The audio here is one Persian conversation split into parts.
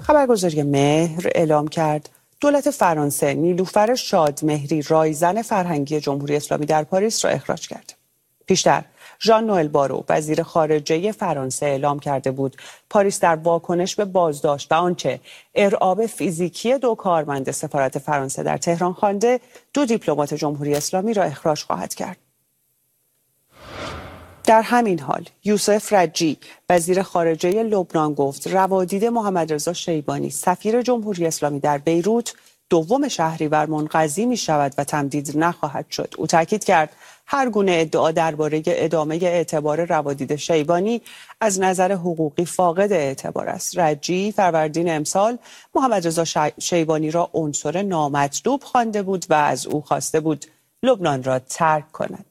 خبرگزاری مهر اعلام کرد دولت فرانسه نیلوفر شادمهری رایزن فرهنگی جمهوری اسلامی در پاریس را اخراج کرد. پیشتر ژان نوئل بارو وزیر خارجه فرانسه اعلام کرده بود پاریس در واکنش به بازداشت و آنچه ارعاب فیزیکی دو کارمند سفارت فرانسه در تهران خوانده، دو دیپلمات جمهوری اسلامی را اخراج خواهد کرد. در همین حال یوسف رجی وزیر خارجه لبنان گفت روادید محمد رضا شیبانی سفیر جمهوری اسلامی در بیروت دوم شهریور منقضی می شود و تمدید نخواهد شد. او تاکید کرد هر گونه ادعا درباره ادامه اعتبار روادید شیبانی از نظر حقوقی فاقد اعتبار است. رجی فروردین امسال محمد رضا شیبانی را عنصر نامطلوب خوانده بود و از او خواسته بود لبنان را ترک کند.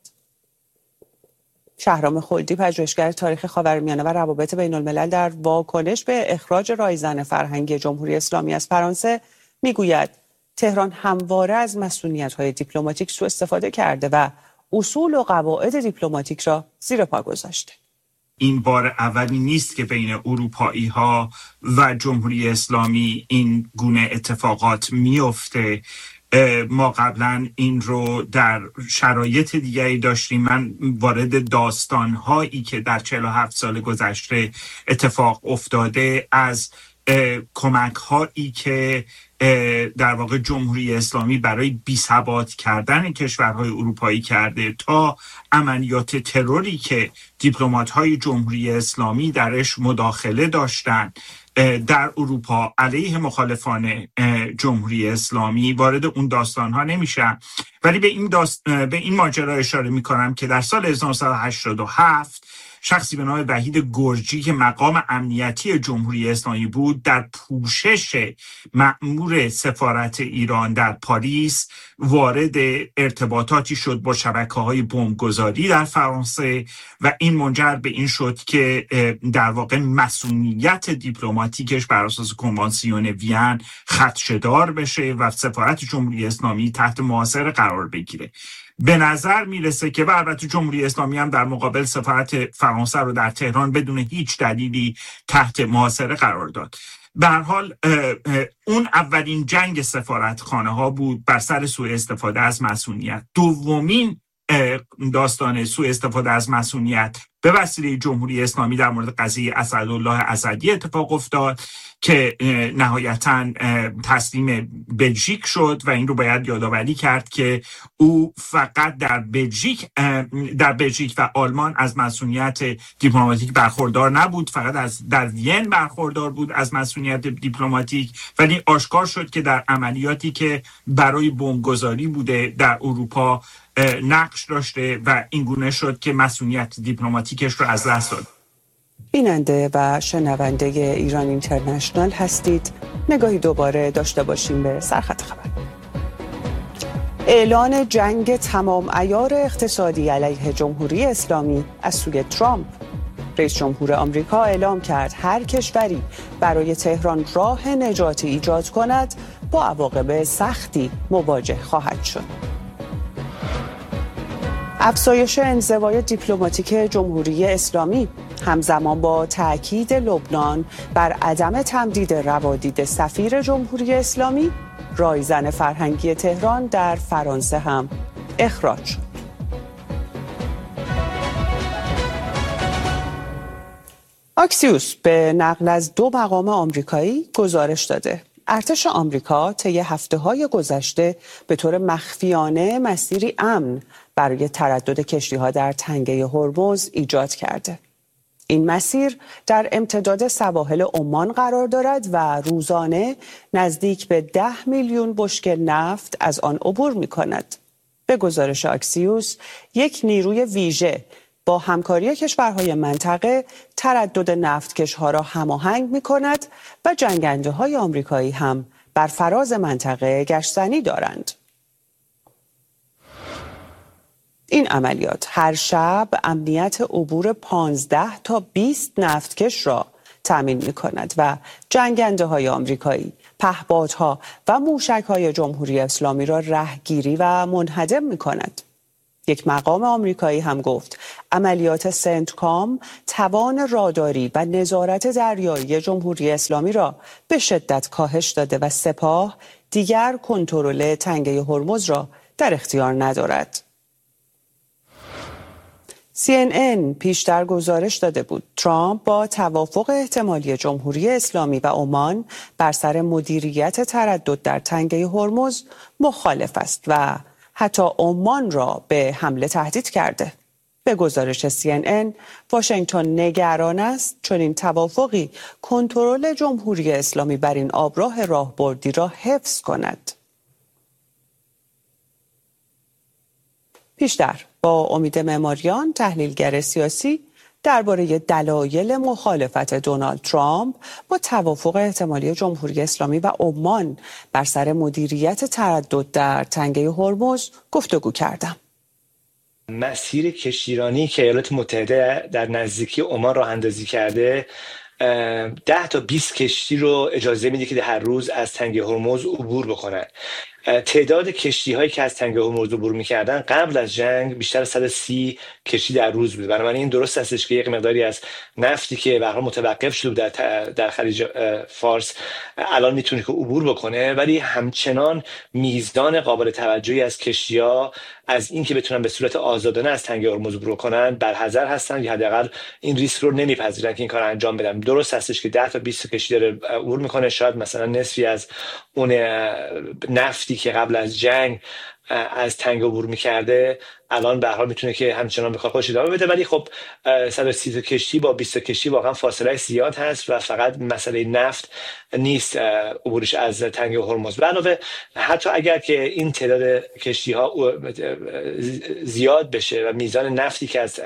شهرام خلدی پژوهشگر تاریخ خاورمیانه و روابط بین الملل در واکنش به اخراج رایزن فرهنگی جمهوری اسلامی از فرانسه میگوید تهران همواره از مسئولیت‌های دیپلماتیک سوء استفاده کرده و اصول و قواعد دیپلماتیک را زیر پا گذاشته. این بار اولی نیست که بین اروپایی‌ها و جمهوری اسلامی این گونه اتفاقات میفته. ما قبلا این رو در شرایط دیگری داشتیم. من وارد داستان‌هایی که در 47 سال گذشته اتفاق افتاده از کمک‌هایی که در واقع جمهوری اسلامی برای بی‌ثبات کردن کشورهای اروپایی کرده تا عملیات تروری که دیپلمات‌های جمهوری اسلامی درش مداخله داشتند در اروپا علیه مخالفان جمهوری اسلامی، وارد اون داستان‌ها نمیشم. ولی به این ماجرا اشاره می‌کنم که در سال 1987 شخصی به نام وحید گرجی که مقام امنیتی جمهوری اسلامی بود در پوشش مأمور سفارت ایران در پاریس وارد ارتباطاتی شد با شبکه‌های بمبگذاری در فرانسه و این منجر به این شد که در واقع مسئولیت دیپلماتیکش بر اساس کنوانسیون وین خدشه‌دار بشه و سفارت جمهوری اسلامی تحت محاصره قرار بگیره. به نظر میرسه که البته جمهوری اسلامی هم در مقابل سفارت فرانسه رو در تهران بدون هیچ دلیلی تحت محاصره قرار داد. به هر حال اون اولین جنگ سفارتخانه ها بود بر سر سوء استفاده از مسئولیت. دومین داستان سوء استفاده از مسئولیت به وسیله جمهوری اسلامی در مورد قضیه اسدالله اسدی اتفاق افتاد که نهایتاً تسلیم بلژیک شد و این رو باید یادآوری کرد که او فقط در بلژیک و آلمان از مسئولیت دیپلماتیک برخوردار نبود، فقط در وین برخوردار بود از مسئولیت دیپلماتیک، ولی آشکار شد که در عملیاتی که برای بمبگذاری بوده در اروپا نقش داشته و این گونه شد که مسئولیت دیپلماتیکش رو از دست داد. بیننده و شنونده ایران اینترنشنال هستید. نگاهی دوباره داشته باشیم به سرخط خبر. اعلان جنگ تمام عیار اقتصادی علیه جمهوری اسلامی از سوی ترامپ. رئیس جمهور آمریکا اعلام کرد هر کشوری برای تهران راه نجاتی ایجاد کند با عواقب سختی مواجه خواهد شد. افزایش انزوای دیپلماتیک جمهوری اسلامی همزمان با تأکید لبنان بر عدم تمدید روادید سفیر جمهوری اسلامی، رایزن فرهنگی تهران در فرانسه هم اخراج شد. آکسیوس به نقل از دو مقام آمریکایی گزارش داده ارتش آمریکا طی هفته‌های گذشته به طور مخفیانه مسیری امن برای تردد کشتی‌ها در تنگه هرمز ایجاد کرده. این مسیر در امتداد سواحل عمان قرار دارد و روزانه نزدیک به 10 میلیون بشکه نفت از آن عبور می‌کند. به گزارش آکسیوس، یک نیروی ویژه با همکاری کشورهای منطقه تردد نفتکش‌ها را هماهنگ می‌کند و جنگنده‌های آمریکایی هم بر فراز منطقه گشتنی دارند. این عملیات هر شب امنیت عبور 15 تا 20 نفتکش را تامین می‌کند و جنگنده‌های آمریکایی، پهپادها و موشک‌های جمهوری اسلامی را رهگیری و منهدم می‌کند. یک مقام آمریکایی هم گفت عملیات سنتکام توان راداری و نظارت دریایی جمهوری اسلامی را به شدت کاهش داده و سپاه دیگر کنترل تنگه هرمز را در اختیار ندارد. CNN پیشتر گزارش داده بود ترامپ با توافق احتمالی جمهوری اسلامی و عمان بر سر مدیریت تردد در تنگه هرمز مخالف است و حتی عمان را به حمله تهدید کرده. به گزارش CNN، واشنگتن نگران است چون این توافقی کنترل جمهوری اسلامی بر این آبراه راهبردی را حفظ کند. پیشتر با امید معماریان، تحلیلگر سیاسی، درباره دلایل مخالفت دونالد ترامپ با توافق احتمالی جمهوری اسلامی و عمان بر سر مدیریت تردد در تنگه هرمز گفتگو کردم. مسیر کشتیرانی که ایالات متحده در نزدیکی عمان راه اندازی کرده 10 تا 20 کشتی رو اجازه میده که هر روز از تنگه هرمز عبور بکنن. تعداد کشتی هایی که از تنگه هرمز عبور میکردن قبل از جنگ بیشتر از 130 کشتی در روز بود. بنابراین درست هستش که یک مقداری از نفتی که به هر حال متوقف شده در خلیج فارس الان میتونه که عبور بکنه، ولی همچنان میزان قابل توجهی از کشتی‌ها از این که بتونن به صورت آزادانه از تنگه هرمز عبور کنن برحذر هستن یا حداقل این ریسک رو نمیپذیرن که این کار انجام بدن. درست هستش که 10 تا 20 کشتی داره عبور میکنه، شاید مثلا نصفی از اون نفتی که قبل از جنگ از تنگه عبور میکرده الان به هر حال میتونه که همچنان به کار خودش ادامه بده، ولی خب 130 تا کشتی با 20 تا کشتی واقعا فاصله زیاد هست و فقط مسئله نفت نیست عبورش از تنگه هرمز. به علاوه حتی اگر که این تعداد کشتی ها زیاد بشه و میزان نفتی که از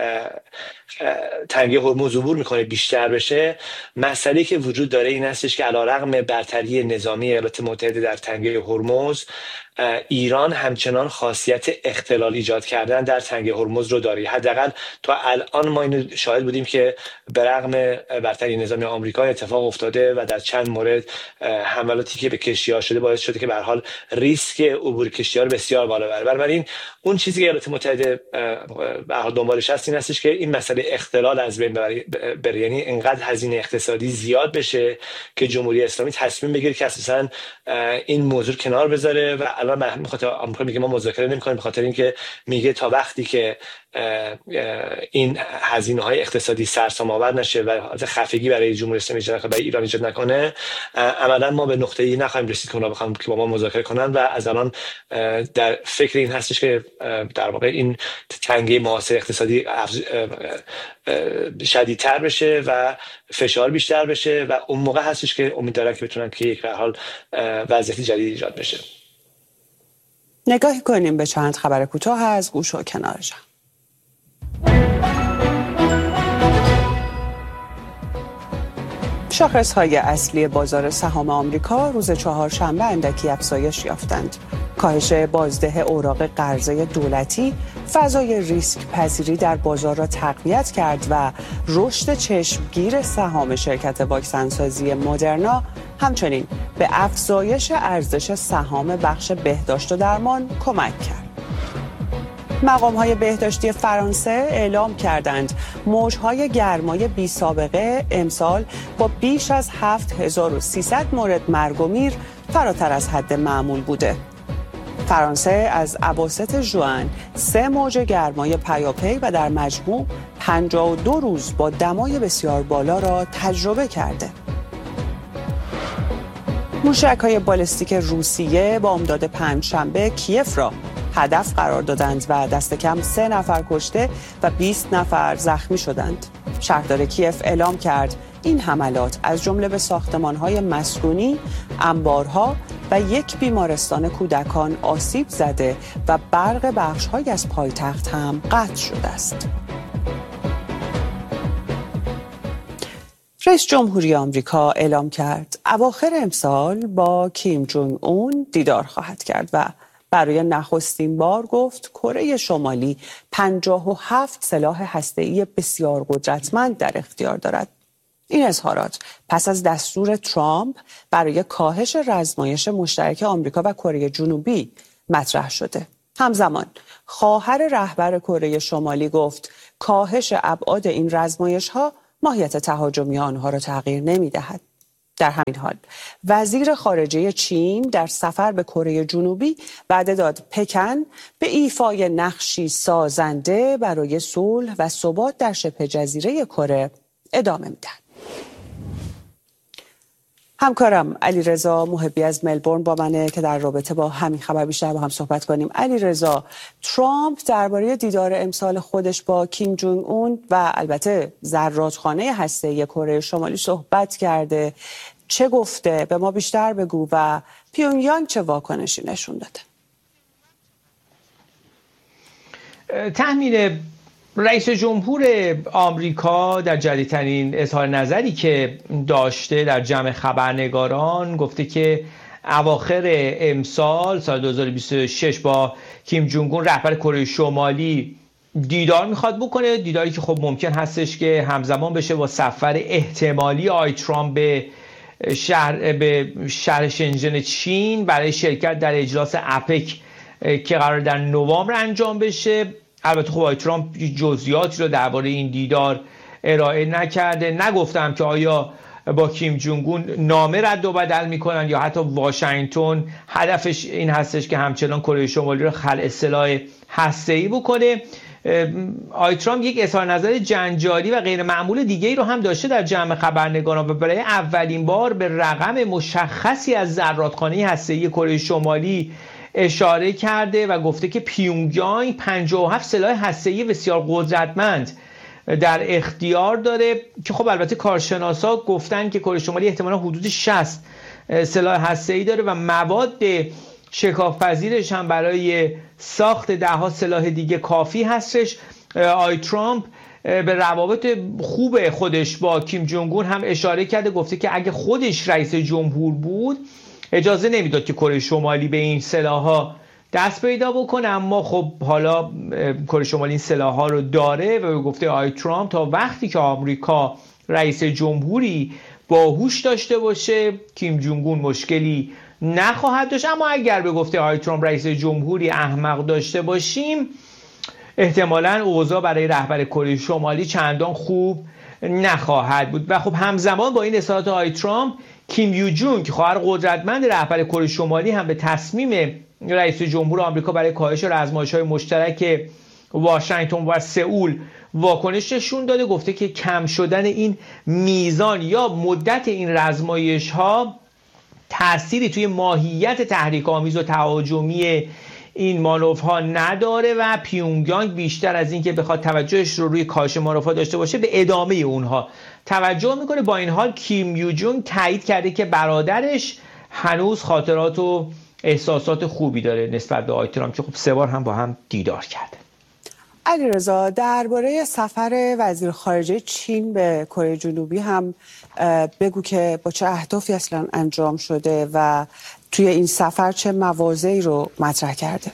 تنگه هرمز عبور میکنه بیشتر بشه، مسئله که وجود داره این هستش که علیرغم برتری نظامی ایالات متحده در تنگه هرمز، ایران همچنان خاصیت اختلال ایجاد کردن در تنگه هرمز رو داره. حداقل تا الان ما اینو شاهد بودیم که به رغم برتری نظامی آمریکا اتفاق افتاده و در چند مورد حملاتی که به کشتی‌ها شده باعث شده که به هر حال ریسک عبور کشتی‌ها رو بسیار بالا بره. بنابراین اون چیزی که ایالات متحده به هر حال دنبالش هست این هستش که این مسئله اختلال از بین بره، یعنی انقدر هزینه اقتصادی زیاد بشه که جمهوری اسلامی تصمیم بگیره که اساساً این موضوع کنار بذاره و الان میخواد آمریکا میگه ما مذاکره نمی‌کنیم به خاطر اینکه میگه تا وقتی که این هزینه‌های اقتصادی سرسام‌آور نشه و خفگی برای جمهوری اسلامی ایجاد نکنه، برای ایران ایجاد نکنه، عملاً ما به نقطه‌ای نخواهیم رسید که اونا بخوام که با ما مذاکره کنن و از الان در فکر این هستش که در واقع این تنگه معاصر اقتصادی شدیدتر بشه و فشار بیشتر بشه و اون موقع هستش که امید دارن که بتونن که یک به هر حال وضعیت جدید ایجاد بشه. نگاهی کنیم به چند خبر کوتاه از گوش و کنار جمع. شاخص‌های اصلی بازار سهام آمریکا روز چهارشنبه اندکی افزایش یافتند. کاهش بازده اوراق قرضه دولتی فضای ریسک پذیری در بازار را تقویت کرد و رشد چشمگیر سهام شرکت واکسنسازی مدرنا همچنین به افزایش ارزش سهام بخش بهداشت و درمان کمک کرد. مقام‌های بهداشتی فرانسه اعلام کردند موج‌های گرمای بی‌سابقه امسال با بیش از 7300 مورد مرگ و میر فراتر از حد معمول بوده. فرانسه از اواسط ژوئن 3 موج گرمای پیاپی و در مجموع 52 روز با دمای بسیار بالا را تجربه کرده. موشک‌های بالستیک روسیه بامداد پنجشنبه کیف را هدف قرار دادند و دست کم 3 نفر کشته و 20 نفر زخمی شدند. شهردار کیف اعلام کرد این حملات از جمله به ساختمان‌های مسکونی، انبارها و یک بیمارستان کودکان آسیب زده و برق بخش‌هایی از پایتخت هم قطع شده است. رئیس جمهوری آمریکا اعلام کرد اواخر امسال با کیم جونگ اون دیدار خواهد کرد و برای نخستین بار گفت کره شمالی 57 سلاح هسته‌ای بسیار قدرتمند در اختیار دارد. این اظهارات پس از دستور ترامپ برای کاهش رزمایش مشترک آمریکا و کره جنوبی مطرح شده. همزمان خواهر رهبر کره شمالی گفت کاهش ابعاد این رزمایش‌ها ماهیت تهاجمی آنها را تغییر نمی‌دهد. در همین حال وزیر خارجه چین در سفر به کره جنوبی وعده داد پکن به ایفای نقشی سازنده برای صلح و ثبات در شبه جزیره کره ادامه می‌دهد. همکارم علیرضا محبی از ملبورن با منه که در رابطه با همین خبر بیشتر با هم صحبت کنیم. علیرضا، ترامپ درباره دیدار امسال خودش با کیم جونگ اون و البته ذراتخانه هسته‌ای کره شمالی صحبت کرده. چه گفته؟ به ما بیشتر بگو و پیونگیانگ چه واکنشی نشون داده؟ تحمیل رئیس جمهور آمریکا در جدیدترین اظهار نظری که داشته در جمع خبرنگاران گفته که اواخر امسال سال 2026 با کیم جونگ اون رهبر کره شمالی دیدار میخواد بکنه، دیداری که خب ممکن هستش که همزمان بشه با سفر احتمالی آقای ترامپ به شهر شنژن چین برای شرکت در اجلاس اپک که قرار در نوامبر انجام بشه. البته خب آقای ترامپ جزئیاتی رو درباره این دیدار ارائه نکرده، نگفتم که آیا با کیم جونگ اون نامه رد و بدل میکنن یا حتی واشنگتن هدفش این هستش که همچنان کره شمالی رو خلع سلاح هسته‌ای بکنه. آقای ترامپ یک اظهار نظر جنجالی و غیر معمول دیگه ای رو هم داشته در جمع خبرنگاران و برای اولین بار به رقم مشخصی از ذراتخانه هسته‌ای کره شمالی اشاره کرده و گفته که پیونگیانگ 57 سلاح هسته‌ای بسیار قدرتمند در اختیار داره که خب البته کارشناسا گفتن که کره شمالی احتمالاً حدود 60 سلاح هسته‌ای داره و مواد شکاف‌پذیرش هم برای ساخت ده‌ها سلاح دیگه کافی هستش. آقای ترامپ به روابط خوب خودش با کیم جونگ اون هم اشاره کرده، گفته که اگه خودش رئیس جمهور بود اجازه نمیداد که کره شمالی به این سلاح‌ها دست پیدا بکنه، اما خب حالا کره شمالی این سلاح‌ها رو داره و گفته آقای ترامپ تا وقتی که آمریکا رئیس جمهوری باهوش داشته باشه کیم جونگ اون مشکلی نخواهد داشت، اما اگر به گفته آقای ترامپ رئیس جمهوری احمق داشته باشیم احتمالاً اوضاع برای رهبر کره شمالی چندان خوب نخواهد بود. و خب همزمان با این اظهارات آقای ترامپ کیم یو جونگ خواهر قدرتمند رهبر کره شمالی هم به تصمیم رئیس جمهور آمریکا برای کاهش رزمایش‌های مشترک واشنگتن و سئول واکنش نشون داده، گفته که کم شدن این میزان یا مدت این رزمایش‌ها تأثیری توی ماهیت تحریک‌آمیز و تهاجمی این مانورها نداره و پیونگیانگ بیشتر از این که بخواد توجهش رو روی کاهش مانورها داشته باشه به ادامه اونها توجه میکنه. با این حال کیم یو جونگ تایید کرده که برادرش هنوز خاطرات و احساسات خوبی داره نسبت به آقای ترامپ که خب 3 بار هم با هم دیدار کرده. علیرضا، درباره سفر وزیر خارجه چین به کره جنوبی هم بگو که با چه اهدافی اصلا انجام شده و توی این سفر چه مواضعی رو مطرح کرده؟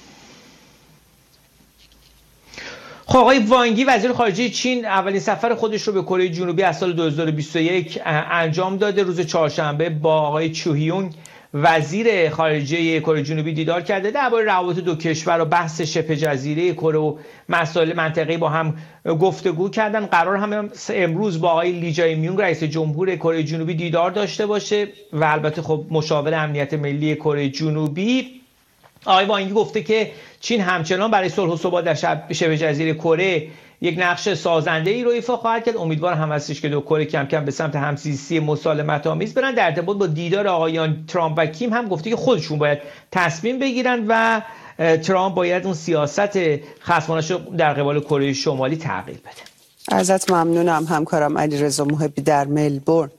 خب آقای وانگی وزیر خارجه چین اولین سفر خودش رو به کره جنوبی از سال 2021 انجام داده. روز چهارشنبه با آقای چوهیونگ وزیر خارجه کره جنوبی دیدار کرده، درباره روابط دو کشور و بحث شبه جزیره کره و مسائل منطقه‌ای با هم گفتگو کردن. قرار هم امروز با آقای لی جای میونگ رئیس جمهور کره جنوبی دیدار داشته باشه و البته خب مشاور امنیت ملی کره جنوبی. آقای وانگی گفته که چین همچنان برای صلح و ثبات در شبه جزیره کره یک نقش سازنده ای رو ایفا خواهد کرد. امیدوارم هم هستش که دو کره کم کم به سمت همزیستی مسالمت آمیز برن. در ارتباط با دیدار آقایان ترامپ و کیم هم گفته که خودشون باید تصمیم بگیرن و ترامپ باید اون سیاست خصمانه‌اش رو در قبال کره شمالی تغییر بده. ازت ممنونم همکارم علیرضا محبی در ملبورن.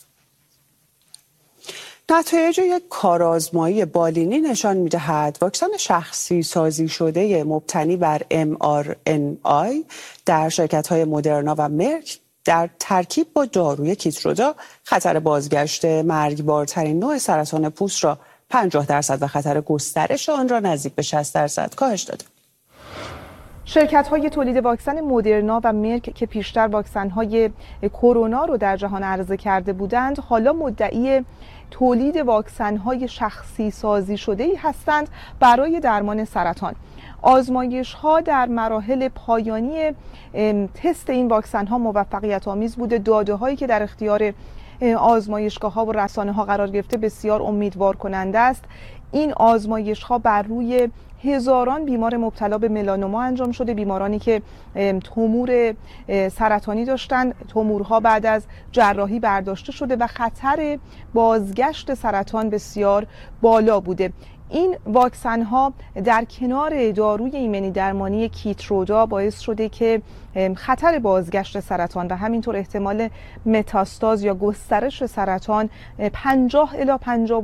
نتایج یک کارآزمایی بالینی نشان می‌دهد واکسن شخصی سازی شده مبتنی بر mRNA در شرکت‌های مدرنا و مرک در ترکیب با داروی کیترودا خطر بازگشت مرگبارترین نوع سرطان پوست را 50% و خطر گسترش آن را نزدیک به 60% کاهش داده. شرکت‌های تولید واکسن مدرنا و مرک که پیشتر واکسن‌های کرونا رو در جهان عرضه کرده بودند، حالا مدعی تولید واکسن‌های شخصی سازی شده‌ای هستند برای درمان سرطان. آزمایش‌ها در مراحل پایانی تست این واکسن‌ها موفقیت آمیز بوده. داده‌هایی که در اختیار آزمایشگاه‌ها و رسانه‌ها قرار گرفته بسیار امیدوار کننده است. این آزمایش‌ها بر روی هزاران بیمار مبتلا به ملانوما انجام شده، بیمارانی که تومور سرطانی داشتند. تومورها بعد از جراحی برداشته شده و خطر بازگشت سرطان بسیار بالا بوده. این واکسن ها در کنار داروی ایمنی درمانی کیترودا باعث شده که خطر بازگشت سرطان و همینطور احتمال متاستاز یا گسترش سرطان 50 الی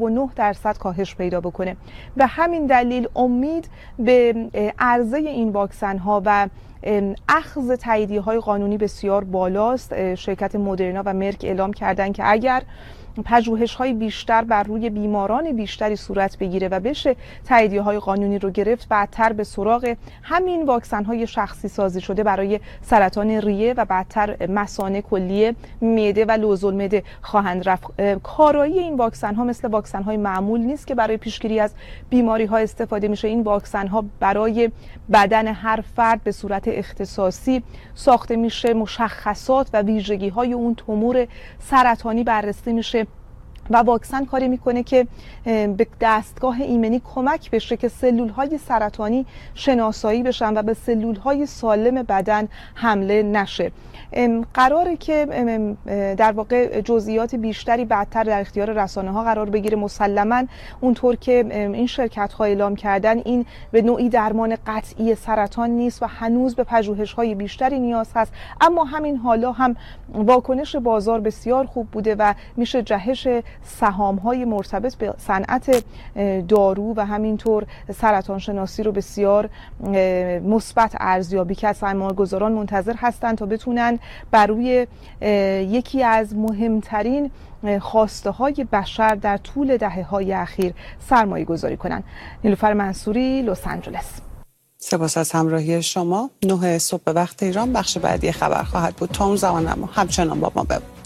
59% کاهش پیدا بکنه. و همین دلیل امید به عرضه این واکسن ها و اخذ تاییدیه های قانونی بسیار بالاست. شرکت مدرنا و مرک اعلام کردند که اگر پژوهش‌های بیشتر بر روی بیماران بیشتری صورت بگیره و بشه تاییدیه‌های قانونی رو گرفت، بعدتر به سراغ همین واکسن‌های شخصی سازی شده برای سرطان ریه و بعدتر مثانه کلیه، معده و لوزالمعده خواهند رفت. کارایی این واکسن‌ها مثل واکسن‌های معمول نیست که برای پیشگیری از بیماری‌ها استفاده میشه. این واکسن‌ها برای بدن هر فرد به صورت اختصاصی ساخته میشه. مشخصات و ویژگی‌های اون تومور سرطانی بررسی میشه و واکسن کاری میکنه که به دستگاه ایمنی کمک بشه که سلولهای سرطانی شناسایی بشن و به سلولهای سالم بدن حمله نشه. قراره که در واقع جزئیات بیشتری بعدتر در اختیار رسانه ها قرار بگیره. مسلماً اونطور که این شرکت ها اعلام کردن، این به نوعی درمان قطعی سرطان نیست و هنوز به پژوهش های بیشتری نیاز هست، اما همین حالا هم واکنش بازار بسیار خوب بوده و میشه جهش سهام های مرتبط به صنعت دارو و همینطور سرطان شناسی رو بسیار مثبت ارزیابی کرد. سرمایه‌گذاران منتظر هستند تا بتونن بر روی یکی از مهمترین خواسته های بشر در طول دهه‌های اخیر سرمایه گذاری کنند. نیلوفر منصوری، لس آنجلس. سپاس از همراهی شما. 9 صبح به وقت ایران بخش بعدی خبر خواهد بود. تا اون زمان همچنان با ما بمانید.